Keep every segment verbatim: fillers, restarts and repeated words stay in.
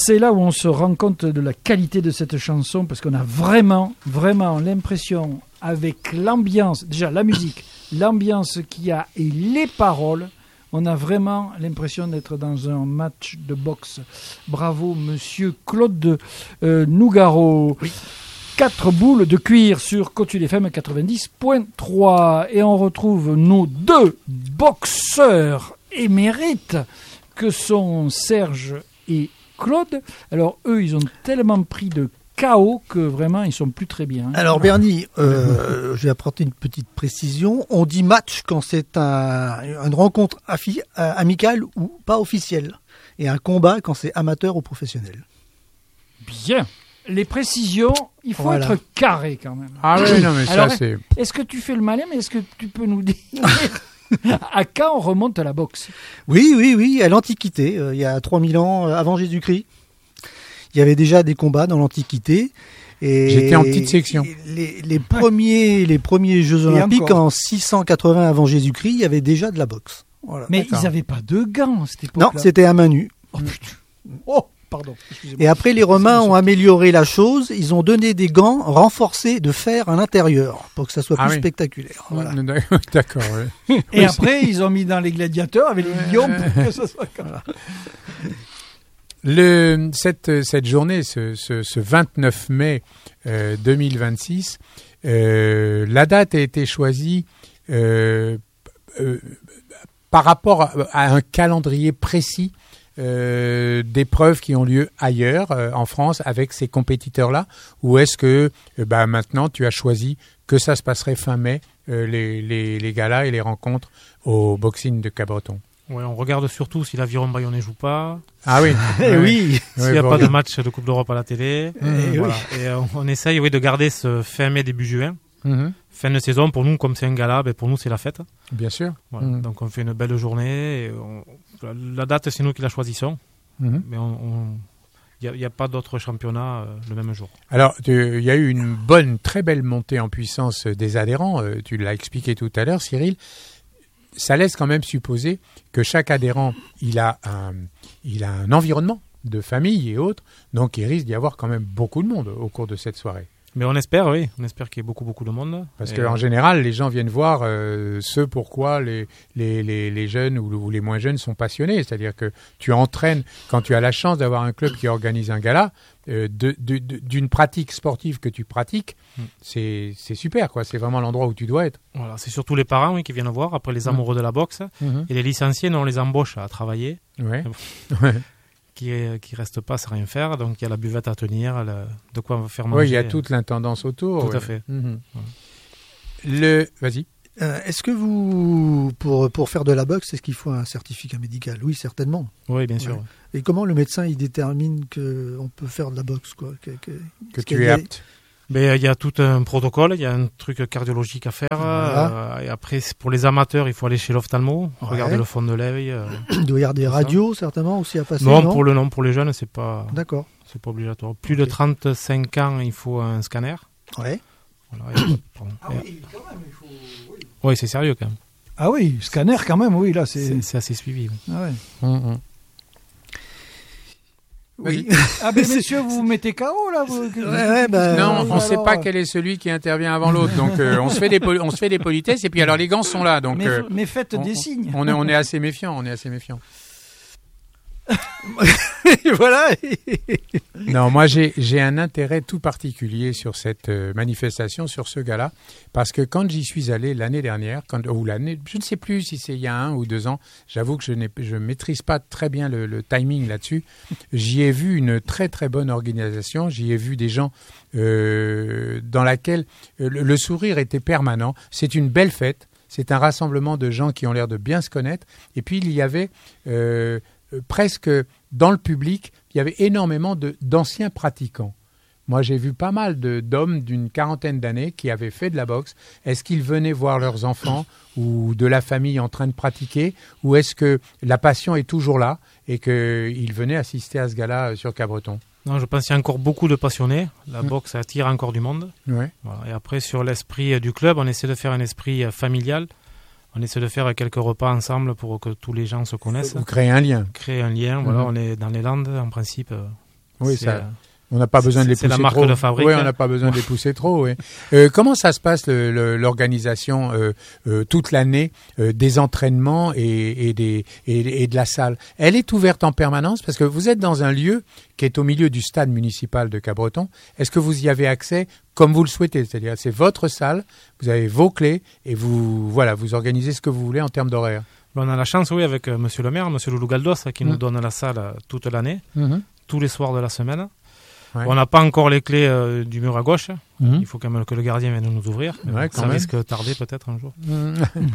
c'est là où on se rend compte de la qualité de cette chanson, parce qu'on a vraiment, vraiment l'impression, avec l'ambiance, déjà la musique, l'ambiance qu'il y a et les paroles, on a vraiment l'impression d'être dans un match de boxe. Bravo, monsieur Claude euh, Nougaro. Oui. Quatre boules de cuir sur Côte F M quatre-vingt-dix point trois. Et on retrouve nos deux boxeurs émérites que sont Serge et Claude. Alors eux, ils ont tellement pris de K O que vraiment, ils sont plus très bien. Hein. Alors Bernie, euh, je vais apporter une petite précision. On dit match quand c'est un, une rencontre affi- euh, amicale ou pas officielle. Et un combat quand c'est amateur ou professionnel. Bien. Les précisions, il faut Voilà. être carré quand même. Ah oui, non, mais Alors, ça, c'est... Est-ce que tu fais le malin, mais est-ce que tu peux nous dire à quand on remonte à la boxe? Oui, oui, oui, à l'Antiquité, euh, il y a trois mille ans euh, avant Jésus-Christ. Il y avait déjà des combats dans l'Antiquité. Et J'étais en petite section. Les, les, premiers, les premiers Jeux Et Olympiques encore. en six cent quatre-vingts avant Jésus-Christ, il y avait déjà de la boxe. Voilà. Mais D'accord. ils n'avaient pas de gants à cette époque-là. Non, c'était à main nue. Oh putain. Oh, pardon. Excusez-moi. Et après, les Romains ont amélioré la chose. Ils ont donné des gants renforcés de fer à l'intérieur pour que ça soit Ah plus oui. spectaculaire. Voilà. D'accord, oui. Et après, ils ont mis dans les gladiateurs avec les lions pour que ce soit comme ça. Le, cette, cette journée, ce, ce, ce vingt-neuf mai euh, deux mille vingt-six, euh, la date a été choisie euh, euh, par rapport à, à un calendrier précis euh, d'épreuves qui ont lieu ailleurs, euh, en France, avec ces compétiteurs-là, ou est-ce que euh, bah, maintenant tu as choisi que ça se passerait fin mai, euh, les, les, les galas et les rencontres au boxing de Cabreton? Ouais, on regarde surtout si l'Aviron Bayonnais joue pas, Ah oui, Eh oui. s'il n'y a pas de match de Coupe d'Europe à la télé. Eh Voilà. Et euh, on essaye oui, de garder ce fin mai, début juin. Mhm. Fin de saison, pour nous, comme c'est un gala, ben, pour nous, c'est la fête. Bien sûr. Voilà. Mhm. Donc on fait une belle journée. Et on- La date, c'est nous qui la choisissons. Mhm. Mais il n'y a, a pas d'autres championnats euh, le même jour. Alors, il y a eu une bonne, très belle montée en puissance des adhérents. Euh, tu l'as expliqué tout à l'heure, Cyril. Ça laisse quand même supposer que chaque adhérent, il a un, il a un environnement de famille et autres. Donc, il risque d'y avoir quand même beaucoup de monde au cours de cette soirée. Mais on espère, oui. On espère qu'il y ait beaucoup, beaucoup de monde. Parce Et, qu'en général, les gens viennent voir euh, ce pourquoi les, les, les, les jeunes ou, ou les moins jeunes sont passionnés. C'est-à-dire que tu entraînes, quand tu as la chance d'avoir un club qui organise un gala, euh, de, de, de, d'une pratique sportive que tu pratiques, Mm. c'est, c'est super, quoi. C'est vraiment l'endroit où tu dois être. Voilà, c'est surtout les parents oui, qui viennent voir, après les amoureux de la boxe. Mhm. Et les licenciés, nous, on les embauche à travailler. Ouais. Qui ne restent pas sans rien faire. Donc il y a la buvette à tenir, le- de quoi faire manger. Oui, il y a toute l'intendance autour. Tout ouais. à fait. Mhm. Ouais. Le... Vas-y. Euh, est-ce que vous, pour, pour faire de la boxe, est-ce qu'il faut un certificat médical? Oui, certainement. Oui, bien sûr. Ouais. Et comment le médecin il détermine qu'on peut faire de la boxe quoi? que, que, Que est-ce qu'il tu y es a- apte. Mais il y a tout un protocole, il y a un truc cardiologique à faire. Voilà. euh, et après, c'est- pour les amateurs, il faut aller chez l'ophtalmo, Ouais. regarder le fond de l'œil. euh. Il doit y avoir des C'est ça. radios, certainement, aussi à passer. non, Non, pour le non, pour les jeunes, c'est pas, D'accord. c'est pas obligatoire. Plus de trente-cinq ans, il faut un scanner. Ouais. Voilà, et- pardon. Et- oui, c'est sérieux quand même. Ah oui, scanner quand même, oui, là, c'est... C'est c'est assez suivi. oui. Ah, ouais. Mhm. Oui. Ah ben messieurs, vous vous mettez K O là vous... Ouais, ouais, bah, Non, Euh, on ne sait alors, pas euh, quel est celui qui intervient avant l'autre. Donc, euh, on, se fait des poli- on se fait des politesses. Et puis, alors, les gants sont là. Donc, mais, euh, mais faites on, des on- signes. on est, on est assez méfiant. On est assez méfiant. voilà. Non, moi j'ai j'ai un intérêt tout particulier sur cette euh, manifestation, sur ce gala, parce que quand j'y suis allé l'année dernière, quand, ou l'année, je ne sais plus si c'est il y a un ou deux ans, j'avoue que je ne je maîtrise pas très bien le, le timing là-dessus, j'y ai vu une très très bonne organisation, j'y ai vu des gens euh, dans laquelle euh, le, le sourire était permanent, c'est une belle fête, c'est un rassemblement de gens qui ont l'air de bien se connaître, et puis il y avait... Euh, Euh, presque dans le public, il y avait énormément de, d'anciens pratiquants. Moi, j'ai vu pas mal de, d'hommes d'une quarantaine d'années qui avaient fait de la boxe. Est-ce qu'ils venaient voir leurs enfants ou de la famille en train de pratiquer, ou est-ce que la passion est toujours là et qu'ils venaient assister à ce gala sur Cabreton? Non, je pense qu'il y a encore beaucoup de passionnés. La Mm. boxe attire encore du monde. Ouais. Voilà. Et après, sur l'esprit euh, du club, on essaie de faire un esprit euh, familial. On essaie de faire quelques repas ensemble pour que tous les gens se connaissent. Vous créez un lien. Créer un lien. Voilà, Mhm. on est dans les Landes, en principe. euh, Oui, c'est, ça. euh, On n'a pas besoin de les c'est pousser la marque trop. de fabrique. Oui, on n'a pas besoin de les pousser trop. Oui. Euh, comment ça se passe le, le, l'organisation euh, euh, toute l'année euh, des entraînements et, et, des, et, et de la salle? Elle est ouverte en permanence parce que vous êtes dans un lieu qui est au milieu du stade municipal de Capbreton. Est-ce que vous y avez accès comme vous le souhaitez? C'est-à-dire, c'est votre salle, vous avez vos clés et vous, voilà, vous organisez ce que vous voulez en termes d'horaire. On a la chance, oui, avec euh, Monsieur le maire, Monsieur Loulou Galdos, qui Mmh. nous donne la salle euh, toute l'année, Mmh. tous les soirs de la semaine. Ouais. On n'a pas encore les clés euh, du mur à gauche. Mmh. Il faut quand même que le gardien vienne nous ouvrir. Ouais, quand ça même. risque de tarder peut-être un jour. Mmh.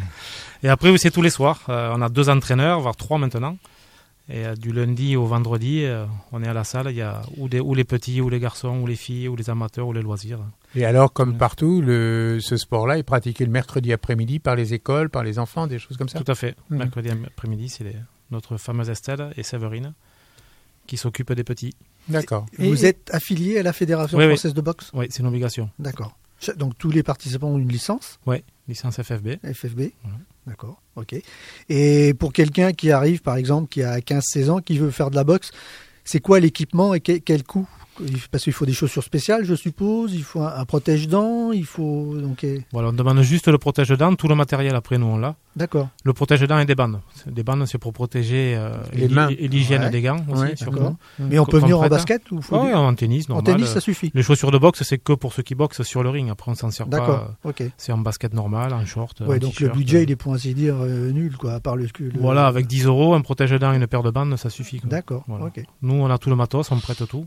Et après, oui, c'est tous les soirs. Euh, on a deux entraîneurs, voire trois maintenant. Et euh, du lundi au vendredi, euh, on est à la salle. Il y a ou, des, ou les petits, ou les garçons, ou les filles, ou les amateurs, ou les loisirs. Et alors, comme partout, le, ce sport-là est pratiqué le mercredi après-midi par les écoles, par les enfants, des choses comme ça? Tout à fait. Mmh. Mercredi après-midi, c'est les, notre fameuse Estelle et Séverine qui s'occupent des petits. D'accord. Et vous Et- êtes affilié à la Fédération Oui, oui. française de boxe? Oui, c'est une obligation. D'accord. Ch- Donc tous les participants ont une licence Oui, licence F F B. F F B. Voilà. D'accord, ok. Et pour quelqu'un qui arrive, par exemple, qui a quinze seize ans, qui veut faire de la boxe, c'est quoi l'équipement et quel, quel coût? Parce qu'il faut des chaussures spéciales, je suppose, il faut un, un protège-dents, il faut... Donc, eh, Voilà, on demande juste le protège-dents. Tout le matériel, après, nous, on l'a. d'accord, Le protège-dents et des bandes. Des bandes, c'est pour protéger euh, Les et l'hy- mains. et l'hygiène Ouais. des gants aussi, Ouais, surtout. d'accord. Mmh. Mais on Co- peut venir en complète. basket ou faut Ouais, du- en tennis, En normal. tennis, ça suffit? Les chaussures de boxe, c'est que pour ceux qui boxent sur le ring. Après, on s'en sert D'accord, pas. ok. C'est en basket normal, en short. Ouais, en donc le t-shirt. budget, il est pour ainsi dire euh, nul, quoi, à part le... le- Voilà, avec dix euros, un protège-dents et une paire de bandes, ça suffit. quoi. D'accord, Voilà. ok. Nous, on a tout le matos, on prête tout.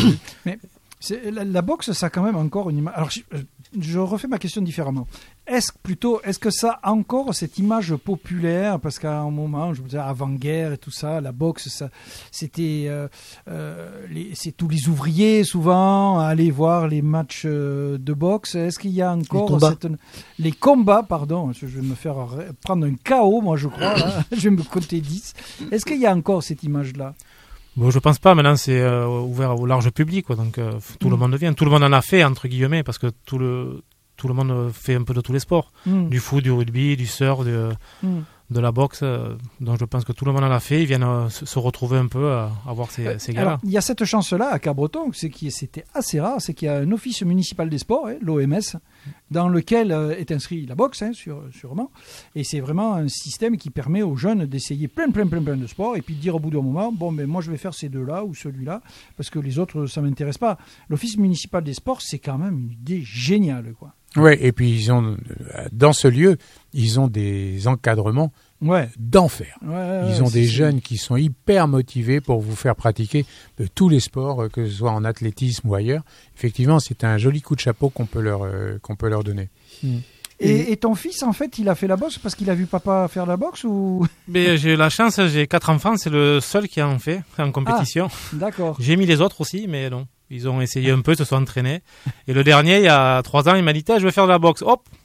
C'est- La, la boxe, ça a quand même encore une image. Alors, je, je refais ma question différemment. Est-ce que plutôt, est-ce que ça a encore cette image populaire? Parce qu'à un moment, je veux dire, avant-guerre et tout ça, la boxe, ça, c'était, euh, euh, les- c'est tous les ouvriers souvent à aller voir les matchs euh, de boxe. Est-ce qu'il y a encore combats. cette, les combats, pardon, je vais me faire arrê- prendre un K O, moi je crois. Là. Je vais me compter dix. Est-ce qu'il y a encore cette image-là? Bon, je pense pas. Maintenant, c'est euh, ouvert au large public, quoi. Donc, euh, tout Mm. le monde vient. Tout le monde en a fait, entre guillemets, parce que tout le, tout le monde fait un peu de tous les sports. Mm. Du foot, du rugby, du surf, de, Mm. de la boxe. euh, donc, je pense que tout le monde en a fait. Ils viennent euh, se se retrouver un peu à, à voir ces, ces gars-là. Alors, il y a cette chance-là à Cabreton, c'est qui c'était assez rare, c'est qu'il y a un office municipal des sports, hein, l'O M S, dans lequel euh, est inscrit la boxe, hein, sur, sûrement. Et c'est vraiment un système qui permet aux jeunes d'essayer plein, plein, plein, plein de sports et puis de dire au bout d'un moment, bon, ben moi je vais faire ces deux-là ou celui-là, parce que les autres, ça m'intéresse pas. L'office municipal des sports, c'est quand même une idée géniale, quoi. Oui, et puis ils ont, euh, dans ce lieu, ils ont des encadrements Ouais. d'enfer. Ouais, ouais, Ils ouais, ont c'est- des c'est- jeunes qui sont hyper motivés pour vous faire pratiquer de tous les sports, euh, que ce soit en athlétisme ou ailleurs. Effectivement, c'est un joli coup de chapeau qu'on peut leur, euh, qu'on peut leur donner. Et, et ton fils, en fait, il a fait la boxe parce qu'il a vu papa faire la boxe ou... Mais j'ai eu la chance, j'ai quatre enfants, c'est le seul qui en fait en compétition. D'accord. J'ai mis les autres aussi, mais non. Ils ont essayé un peu, se sont entraînés. Et le dernier, il y a trois ans, il m'a dit, Tiens, je vais faire de la boxe. Hop,